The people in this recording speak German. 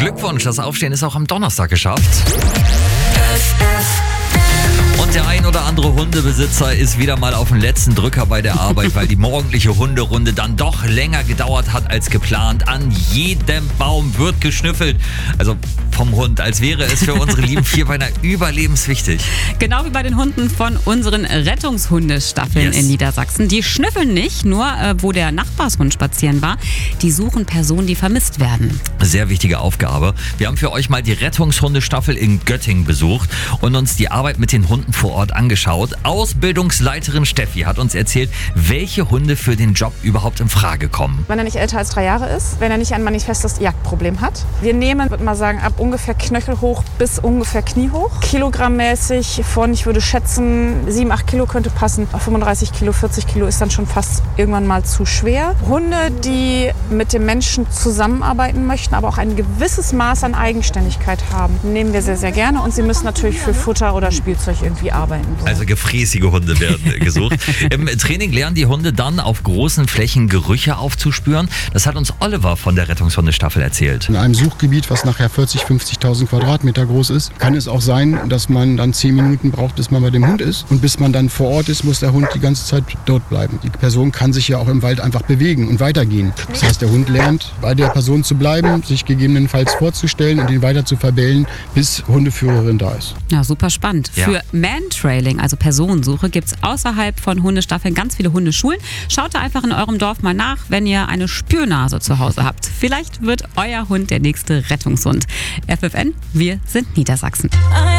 Glückwunsch, das Aufstehen ist auch am Donnerstag geschafft. Und der ein oder andere Hundebesitzer ist wieder mal auf den letzten Drücker bei der Arbeit, weil die morgendliche Hunderunde dann doch länger gedauert hat als geplant. An jedem Baum wird geschnüffelt. Also vom Hund, als wäre es für unsere lieben Vierbeiner überlebenswichtig. Genau wie bei den Hunden von unseren Rettungshundestaffeln in Niedersachsen. Die schnüffeln nicht, nur wo der Nachbarshund spazieren war. Die suchen Personen, die vermisst werden. Sehr wichtige Aufgabe. Wir haben für euch mal die Rettungshundestaffel in Göttingen besucht und uns die Arbeit mit den Hunden vor Ort angeschaut. Ausbildungsleiterin Steffi hat uns erzählt, welche Hunde für den Job überhaupt in Frage kommen. Wenn er nicht älter als 3 Jahre ist, wenn er nicht ein manifestes Jagdproblem hat. Wir nehmen, würde mal sagen, ab ungefähr knöchelhoch bis ungefähr kniehoch. Kilogrammmäßig von, ich würde schätzen, 7, 8 Kilo könnte passen. Auf 35 Kilo, 40 Kilo ist dann schon fast irgendwann mal zu schwer. Hunde, die mit dem Menschen zusammenarbeiten möchten, aber auch ein gewisses Maß an Eigenständigkeit haben, nehmen wir sehr, sehr gerne. Und sie müssen natürlich für Futter oder Spielzeug irgendwie arbeiten. Also gefräßige Hunde werden gesucht. Im Training lernen die Hunde dann auf großen Flächen Gerüche aufzuspüren. Das hat uns Oliver von der Rettungshundestaffel erzählt. In einem Suchgebiet, was nachher 40.000, 50.000 Quadratmeter groß ist, kann es auch sein, dass man dann 10 Minuten braucht, bis man bei dem Hund ist. Und bis man dann vor Ort ist, muss der Hund die ganze Zeit dort bleiben. Die Person kann sich ja auch im Wald einfach bewegen und weitergehen. Das heißt, der Hund lernt, bei der Person zu bleiben, sich gegebenenfalls vorzustellen und ihn weiter zu verbellen, bis Hundeführerin da ist. Ja, super spannend. Ja. Für Mantrailing, also Personensuche, gibt es außerhalb von Hundestaffeln ganz viele Hundeschulen. Schaut da einfach in eurem Dorf mal nach, wenn ihr eine Spürnase zu Hause habt. Vielleicht wird euer Hund der nächste Rettungshund. FFN, wir sind Niedersachsen.